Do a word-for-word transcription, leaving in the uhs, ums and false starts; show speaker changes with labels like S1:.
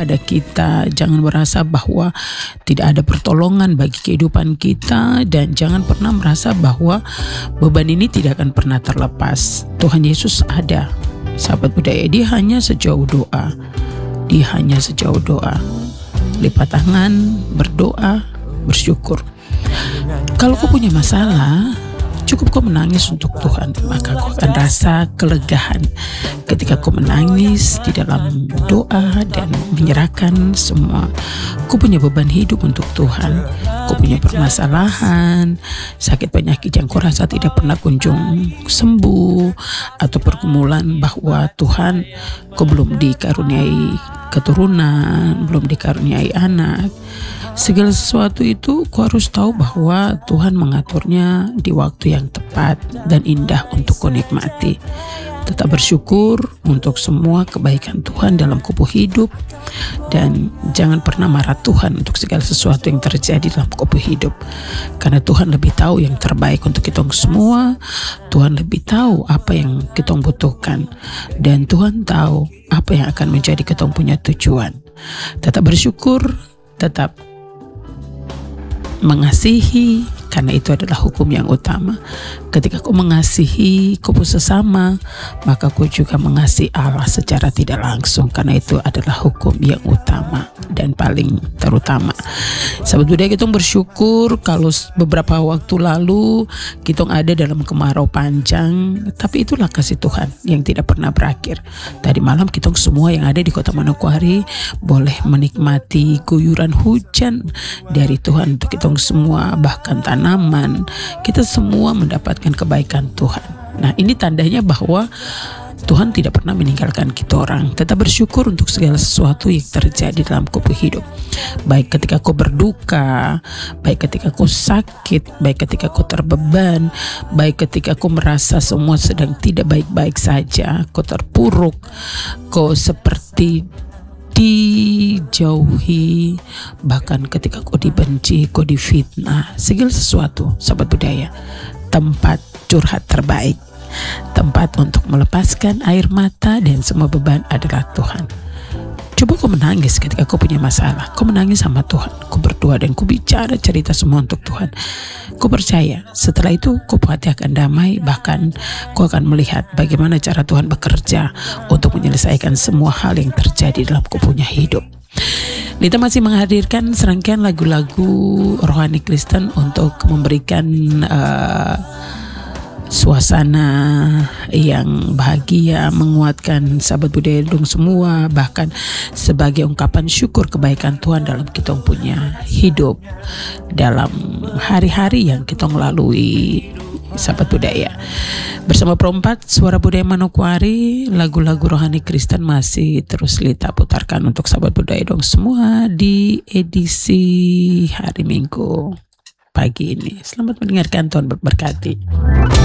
S1: kepada kita. Jangan merasa bahwa tidak ada pertolongan bagi kehidupan kita, dan jangan pernah merasa bahwa beban ini tidak akan pernah terlepas. Tuhan Yesus ada, sahabat budaya. Dia hanya sejauh doa. Dia hanya sejauh doa. Lipat tangan, berdoa, bersyukur. Kalau kau punya masalah, cukup kau menangis untuk Tuhan, maka kau akan rasa kelegaan ketika kau menangis di dalam doa dan menyerahkan semua. Kau punya beban hidup untuk Tuhan. Kau punya permasalahan, sakit penyakit yang kau rasa tidak pernah kunjung sembuh, atau pergumulan bahwa Tuhan, kau belum dikaruniai keturunan, belum dikaruniai anak. Segala sesuatu itu kau harus tahu bahwa Tuhan mengaturnya di waktu yang tepat dan indah untuk kau nikmati. Tetap bersyukur untuk semua kebaikan Tuhan dalam kubu hidup, dan jangan pernah marah Tuhan untuk segala sesuatu yang terjadi dalam kubu hidup, karena Tuhan lebih tahu yang terbaik untuk kita semua. Tuhan lebih tahu apa yang kita butuhkan, dan Tuhan tahu apa yang akan menjadi kita punya tujuan. Tetap bersyukur, tetap mengasihi, karena itu adalah hukum yang utama. Ketika kau mengasihi kau sesama, maka kau juga mengasihi Allah secara tidak langsung, karena itu adalah hukum yang utama dan paling terutama. Sahabat budaya, kita bersyukur kalau beberapa waktu lalu kita ada dalam kemarau panjang, tapi itulah kasih Tuhan yang tidak pernah berakhir. Tadi malam kita semua yang ada di Kota Manokwari boleh menikmati guyuran hujan dari Tuhan untuk kita semua, bahkan tanaman, kita semua mendapatkan kebaikan Tuhan. Nah, ini tandanya bahwa Tuhan tidak pernah meninggalkan kita orang. Tetap bersyukur untuk segala sesuatu yang terjadi dalam kubu hidup. Baik ketika kau berduka, baik ketika kau sakit, baik ketika kau terbeban, baik ketika kau merasa semua sedang tidak baik-baik saja, kau terpuruk, kau seperti dijauhi, bahkan ketika kau dibenci, kau difitnah, segala sesuatu, sahabat budaya, tempat curhat terbaik, tempat untuk melepaskan air mata dan semua beban adalah Tuhan. Coba kau menangis ketika kau punya masalah. Kau menangis sama Tuhan, kau berdoa dan kau bicara cerita semua untuk Tuhan. Kau percaya setelah itu kau hati akan damai, bahkan kau akan melihat bagaimana cara Tuhan bekerja untuk menyelesaikan semua hal yang terjadi dalam kau punya hidup. Kita masih menghadirkan serangkaian lagu-lagu rohani Kristen untuk memberikan uh, suasana yang bahagia, menguatkan sahabat budaya dong semua, bahkan sebagai ungkapan syukur kebaikan Tuhan dalam kita punya hidup, dalam hari-hari yang kita lalui, sahabat budaya. Bersama Perompak Suara Budaya Manokwari, lagu-lagu rohani Kristen masih terus Lita putarkan untuk sahabat budaya dong semua di edisi hari Minggu pagi ini. Selamat mendengarkan, Tuhan berkati.